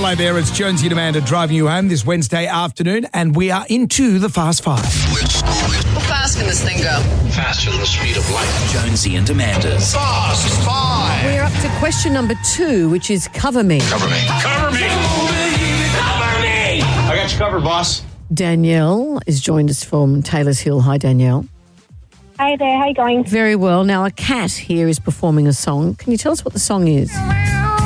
Hello there, it's Jonesy and Amanda driving you home this Wednesday afternoon, and we are into the Fast Five. How fast can this thing go? Faster than the speed of light. Jonesy and Amanda's Fast Five. We're up to question number 2, which is cover me. Cover me. Cover me. Cover me. I got you covered, boss. Danielle is joined us from Taylor's Hill. Hi, Danielle. Hi there, how you going? Very well. Now, a cat here is performing a song. Can you tell us what the song is?